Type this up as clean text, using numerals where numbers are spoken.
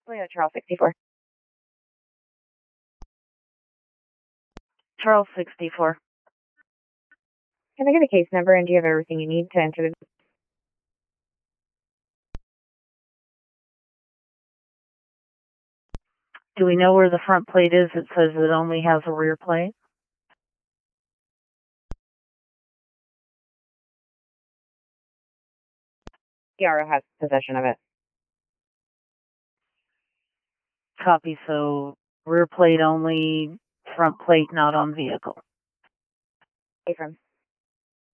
Toyota Charles 64. Charles 64. Can I get a case number, and do you have everything you need to enter the... Do we know where the front plate is? It says it only has a rear plate. Yara has possession of it. Copy, so rear plate only, front plate not on vehicle. Affirm.